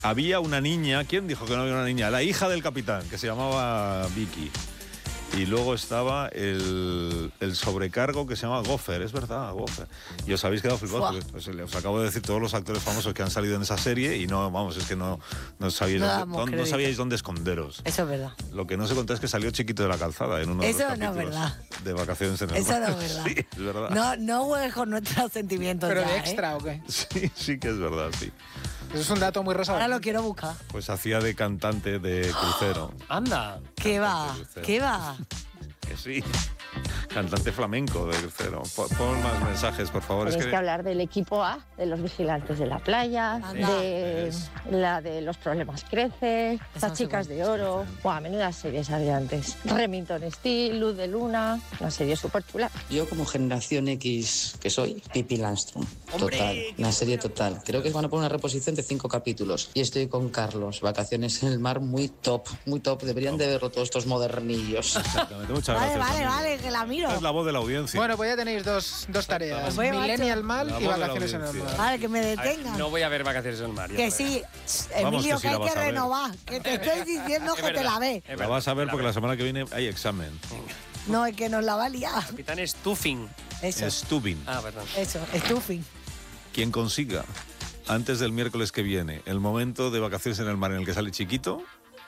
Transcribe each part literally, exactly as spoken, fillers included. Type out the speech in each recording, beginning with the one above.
había una niña, ¿quién dijo que no había una niña? La hija del capitán, que se llamaba Vicky. Y luego estaba el, el sobrecargo que se llama Gopher, es verdad, Gopher. Y os habéis quedado flipados, porque os, os acabo de decir todos los actores famosos que han salido en esa serie y no, vamos, es que no, no, sabíais, no, dónde, no sabíais dónde esconderos. Eso es verdad. Lo que no se contá es que salió Chiquito de la Calzada en uno Eso de los no es capítulos verdad. de Vacaciones en el Eso Mar. no es verdad. Sí, es verdad. No, no juegues con nuestros sentimientos. ¿Pero ya, de extra ¿eh? o qué? Sí, sí que es verdad, sí. Eso es un dato muy resaltado. Ahora lo quiero buscar. Pues hacía de cantante de crucero. Anda. ¿Qué va? ¿Qué va? Que sí. Cantante flamenco de crucero. Pon, pon más mensajes, por favor. Tenéis es que... que... hablar del equipo A, de los vigilantes de la playa, Anda. de Es- la de los problemas crece, Eso las chicas de oro. Buah, menudas series había antes. Remington Steel, Luz de Luna, una serie súper chula. Yo como generación X que soy, Pippi Landström. Total, una serie total. Creo que van a poner una reposición de cinco capítulos. Y estoy con Carlos, Vacaciones en el Mar, muy top, muy top. Deberían de verlo todos estos modernillos. Exactamente, muchas Vale, gracias. vale, amigo. vale, que la miro. Es la voz de la audiencia. Bueno, pues ya tenéis dos, dos tareas. Voy, macho. Millennial Mal La y voz de la Vacaciones en el audiencia. Mar. Vale, que me A ver, detengan. no voy a ver Vacaciones en el Mar. ya Que verás. sí, Vamos, Emilio, que sí que la hay vas que a ver. renovar. Que te estoy diciendo Es que te verdad, la ve. es La verdad, vas a ver la porque veo. la semana que viene hay examen. No, es que nos la va a liar. Capitán Stuffing. Eso, Stubin. Ah, perdón. eso, stuffing. Quien consiga, antes del miércoles que viene, el momento de Vacaciones en el Mar en el que sale Chiquito,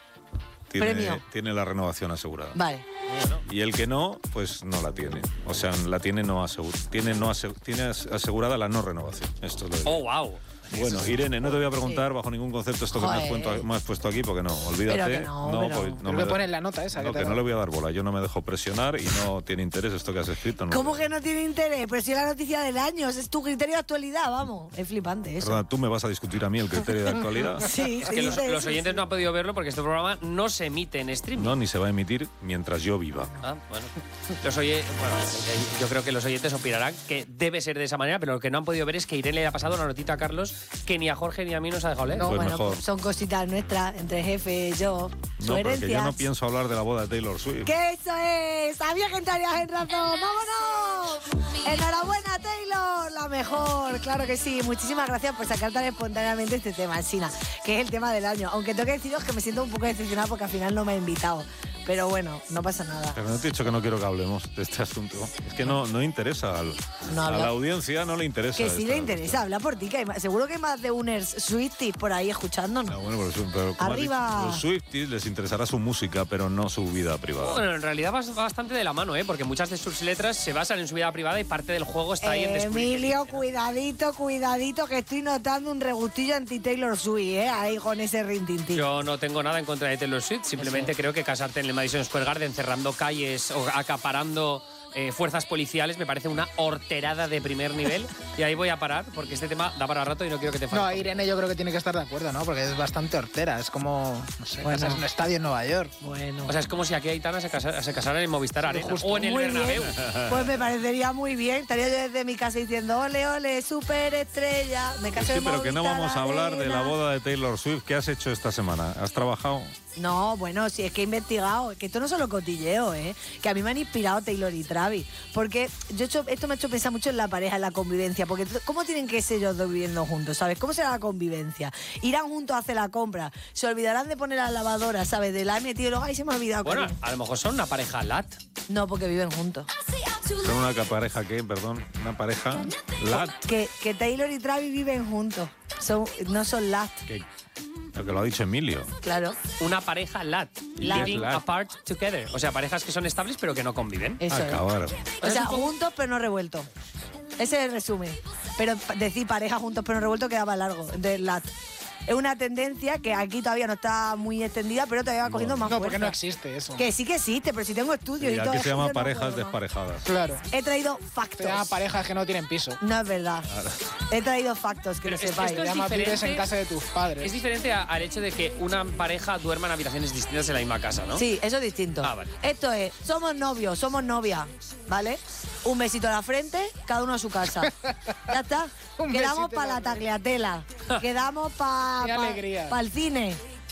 tiene, Premio. tiene la renovación asegurada. Vale. Y el que no, pues no la tiene. O sea, la tiene no asegurada. Tiene, no asegu- tiene as- asegurada la no renovación. Esto es lo de- Oh, wow. Bueno, Irene, no te voy a preguntar bajo ningún concepto esto que me has, Joder. puesto, me has puesto aquí, porque no, olvídate. Pero que no, pero- pues, Pero me me de- pones la nota esa. no, que que te no le voy a dar bola. Yo no me dejo presionar y no tiene interés esto que has escrito. No. ¿Cómo que no tiene interés? Pero si es la noticia del año, es tu criterio de actualidad, vamos. Es flipante eso. Perdona, ¿tú me vas a discutir a mí el criterio de actualidad? Sí, Es sí, que los, dice los eso, oyentes sí. no han podido verlo porque este programa no se emite en streaming. No, ni se va a emitir mientras yo viva. Ah, bueno. Los oye, bueno, eh, yo creo que los oyentes opinarán que debe ser de esa manera, pero lo que no han podido ver es que Irene le ha pasado una notita a Carlos que ni a Jorge ni a mí nos ha dejado leer. No, Pues bueno, mejor. pues son cositas nuestras, entre jefe y yo. No, porque Sugerencias. yo no pienso hablar de la boda de Taylor Swift. ¡Que eso es! ¡Sabía que entrarías en razón! ¡Vámonos! ¡Enhorabuena, Taylor! La mejor, claro que sí. Muchísimas gracias por sacar tan espontáneamente este tema, Sina, que es el tema del año. Aunque tengo que deciros que me siento un poco decepcionada porque al final no me ha invitado. Pero bueno, no pasa nada. Pero no te he dicho que no quiero que hablemos de este asunto. Es que no, no interesa. Al, No a habla. la audiencia no le interesa. Que sí esta le interesa, habla por ti, que hay más- seguro que hay más de uners Swifties por ahí escuchándonos. Ah, bueno, pero, su- pero como has Arriba. dicho, los Swifties les interesará su música, pero no su vida privada. Bueno, en realidad va bastante de la mano, ¿eh? Porque muchas de sus letras se basan en su vida privada y parte del juego está ahí en descubrir. Emilio, cuidadito, cuidadito, que estoy notando un regustillo anti-Taylor Swift, ¿eh? Ahí con ese rintintín. Yo no tengo nada en contra de Taylor Swift, simplemente creo que casarte en el Madison Square Garden cerrando calles o acaparando eh, fuerzas policiales me parece una horterada de primer nivel y ahí voy a parar porque este tema da para rato y no quiero que te No, falte. Irene yo creo que tiene que estar de acuerdo, ¿no? Porque es bastante hortera. Es como, no sé, Bueno. casas en un estadio en Nueva York. Bueno. O sea, es como si aquí Aitana se, casa, se casara en Movistar Arena justo. o en el Muy Bernabéu. bien. Pues me parecería muy bien. Estaría yo desde mi casa diciendo, ole, ole, superestrella. Me casé Sí, en pero que no Movistar vamos a hablar de la Arena. boda de Taylor Swift. ¿Qué has hecho esta semana? ¿Has trabajado? No, bueno, si es que he investigado, que esto no es solo cotilleo, ¿eh? Que a mí me han inspirado Taylor y Travis. Porque yo he hecho, esto me ha hecho pensar mucho en la pareja, en la convivencia. Porque ¿cómo tienen que ser ellos dos viviendo juntos, sabes? ¿Cómo será la convivencia? Irán juntos a hacer la compra. Se olvidarán de poner la lavadora, ¿sabes? De la he metido y luego, ay, se me ha olvidado. Bueno, cariño". a lo mejor son una pareja lat. No, porque viven juntos. ¿Son una pareja qué? Perdón. ¿Una pareja lat? Que, que Taylor y Travis viven juntos. Son, no son lat, Que, lo que lo ha dicho Emilio. claro. Una pareja lat. ¿Y Lat. qué es Living lat? apart together. O sea, parejas que son estables pero que no conviven. Eso es. Acabar. O sea, juntos pero no revueltos. Ese es el resumen. Pero pa- decir pareja juntos pero no revueltos quedaba largo. De lat. Es una tendencia que aquí todavía no está muy extendida, pero todavía va cogiendo más No, fuerza. porque no existe eso. Que sí que existe, pero si tengo estudios Y y todo. aquí se llama yo no parejas puedo más. desparejadas. Claro. He traído Se factos. llama parejas que no tienen piso. No es verdad. He traído factos, que Pero lo es- sepáis. esto Se es llama vives diferente. en casa de tus padres. Es diferente a- al hecho de que una pareja duerma en habitaciones distintas en la misma casa, ¿no? Sí, eso es distinto. Ah, vale. Esto es, somos novios, somos novias, ¿vale? Un besito a la frente, cada uno a su casa. Ya está. Un Quedamos besito para en la la frente. tagliatela. Quedamos Qué para alegría. el cine.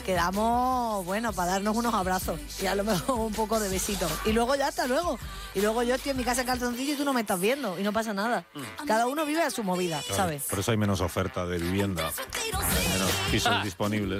quedamos, bueno, para darnos unos abrazos y a lo mejor un poco de besitos. Y luego ya hasta luego. Y luego yo estoy en mi casa en calzoncillo y tú no me estás viendo y no pasa nada. Cada uno vive a su movida, Claro, ¿sabes? por eso hay menos oferta de vivienda, menos pisos disponibles.